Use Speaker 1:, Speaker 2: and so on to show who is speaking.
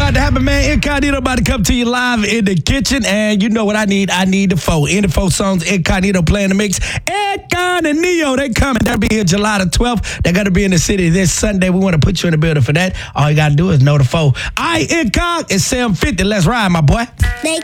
Speaker 1: about to happen, man. Incognito about to come to you live in the kitchen. And you know what I need? I need the four. In the four songs, Incognito playing the mix. Akon and Neo, they coming. They'll be here July the 12th. They're going to be in the city this Sunday. We want to put you in the building for that. All you got to do is know the four. Incog, it's 750. Let's ride, my boy.
Speaker 2: They